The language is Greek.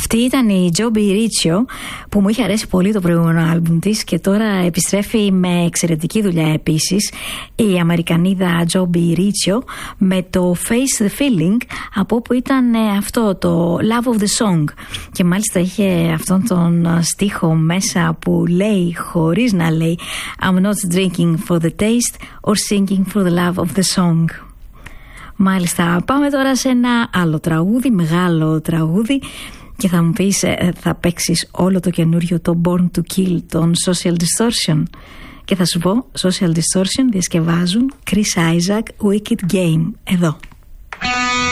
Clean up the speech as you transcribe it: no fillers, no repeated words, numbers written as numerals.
Αυτή ήταν η Joby Riccio, που μου είχε αρέσει πολύ το προηγούμενο άλμπουμ της και τώρα επιστρέφει με εξαιρετική δουλειά επίσης η Αμερικανίδα Joby Riccio με το Face the Feeling, από όπου ήταν αυτό το Love of the Song, και μάλιστα είχε αυτόν τον στίχο μέσα που λέει χωρίς να λέει I'm not drinking for the taste or singing for the love of the song. Μάλιστα, πάμε τώρα σε ένα άλλο τραγούδι, μεγάλο τραγούδι, και θα μου πεις, θα παίξεις όλο το καινούριο, το Born to Kill των Social Distortion? Και θα σου πω, Social Distortion διασκευάζουν Chris Isaak, Wicked Game, εδώ.